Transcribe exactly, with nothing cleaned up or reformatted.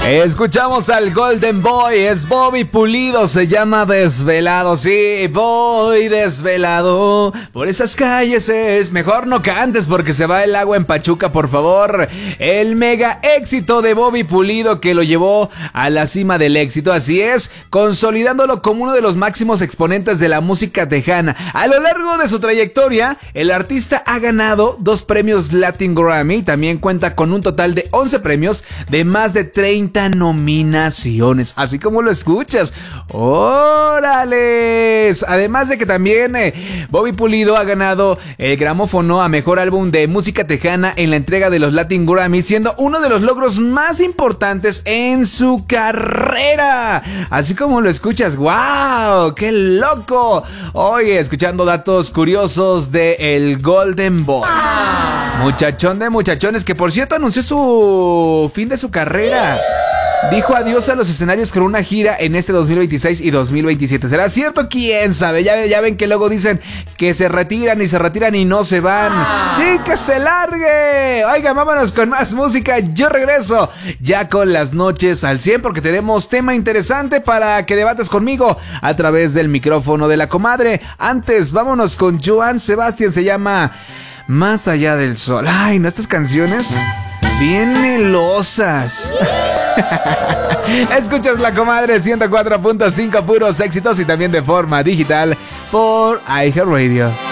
Escuchamos al Golden Boy, es Bobby Pulido, se llama Desvelado. Sí, voy desvelado por esas calles, es mejor no cantes porque se va el agua en Pachuca, por favor. El mega éxito de Bobby Pulido que lo llevó a la cima del éxito, así es, consolidándolo como uno de los máximos exponentes de la música tejana. A lo largo de su trayectoria, el artista ha ganado dos premios Latin Grammy, también cuenta con un total de once premios de más de treinta nominaciones, así como lo escuchas. ¡Órales! Además de que también eh, Bobby Pulido ha ganado el gramófono a mejor álbum de música tejana en la entrega de los Latin Grammy, siendo uno de los logros más importantes en su carrera. Así como lo escuchas, ¡wow! ¡Qué loco! Oye, escuchando datos curiosos de el Golden Boy. Muchachón de muchachones, que por cierto anunció su fin de su carrera. Dijo adiós a los escenarios con una gira en este dos mil veintiséis y dos mil veintisiete. ¿Será cierto? ¿Quién sabe? Ya, ya ven que luego dicen que se retiran y se retiran y no se van. ¡Sí, que se largue! Oiga, vámonos con más música. Yo regreso ya con las noches al cien porque tenemos tema interesante para que debatas conmigo a través del micrófono de la comadre. Antes, vámonos con Joan Sebastián. Se llama Más allá del sol. Ay, ¿no? Estas canciones bien melosas. Escuchas La Comadre ciento cuatro punto cinco, puros éxitos y también de forma digital por iHeartRadio.